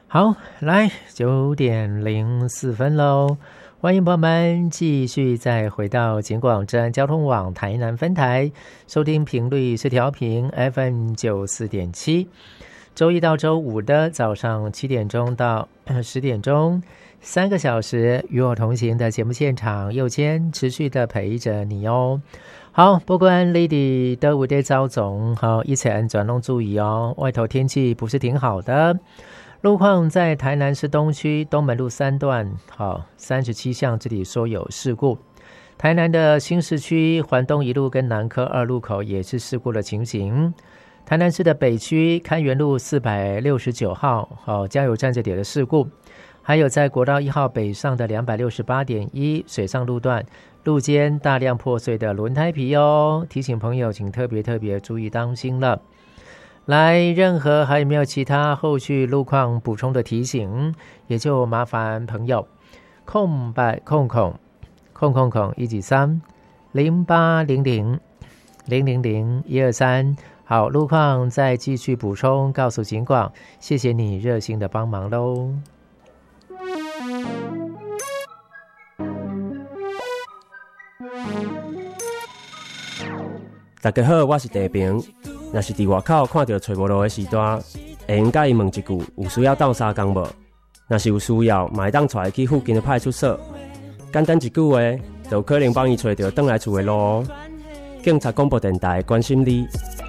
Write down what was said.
好，来9:04咯，欢迎朋友们继续再回到警广治安交通网台南分台，收听频率是调频 FM94.7，周一到周五的早上7点钟到10点钟，3个小时与我同行的节目现场，右肩持续的陪着你哦。好，不管你的有在走总，好，一切安全拢注意哦。外头天气不是挺好的。路况在台南市东区东门路3段，好，37巷这里说有事故。台南的新市区环东一路跟南科2路口也是事故的情形。台南市的北区开元路469号，好，加油站这里的事故。还有在国道1号北上的 268.1 水上路段，路肩大量破碎的轮胎皮哦，提醒朋友请特别注意当心了。来，任何还有没有其他后续路况补充的提醒，也就麻烦朋友12308000123，好，路况再继续补充告诉警广，谢谢你热心的帮忙咯。 大家好，我是地平。若是伫外口看到找无路的时段，会用甲伊问一句有需要斗相共无？若是有需要，嘛会当带去附近的派出所。简单一句话，就有可能帮伊找到转来厝的路哦。警察广播电台关心你。